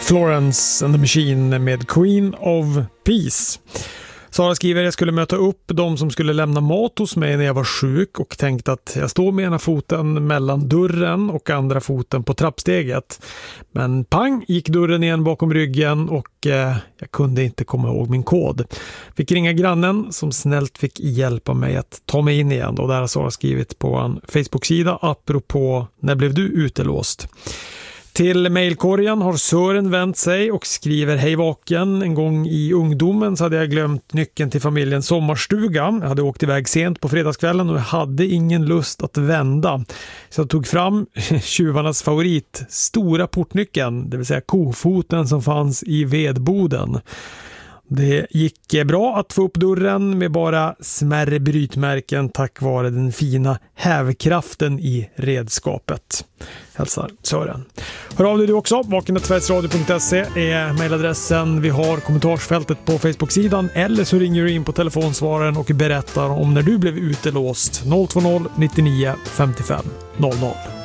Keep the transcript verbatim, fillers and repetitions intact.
Florence and the Machine med Queen of Peace. Sara skriver: jag skulle möta upp de som skulle lämna mat hos mig när jag var sjuk och tänkte att jag står med ena foten mellan dörren och andra foten på trappsteget. Men pang gick dörren igen bakom ryggen och eh, jag kunde inte komma ihåg min kod. Fick ringa grannen som snällt fick hjälpa mig att ta mig in igen. Och där har Sara skrivit på en Facebook-sida apropå när blev du utelåst. Till mejlkorgen har Sören vänt sig och skriver: hej vaken, en gång i ungdomen så hade jag glömt nyckeln till familjens sommarstuga. Jag hade åkt iväg sent på fredagskvällen och jag hade ingen lust att vända. Så jag tog fram tjuvarnas favorit, stora portnyckeln, det vill säga kofoten som fanns i vedboden. Det gick bra att få upp dörren med bara smärre brytmärken tack vare den fina hävkraften i redskapet. Hälsar Sören. Hör av dig du också. vaken at sveriges radio punkt se är mejladressen. Vi har kommentarsfältet på Facebook-sidan eller så ringer du in på telefonsvararen och berättar om när du blev utelåst. noll två noll nittionio femtiofem noll noll.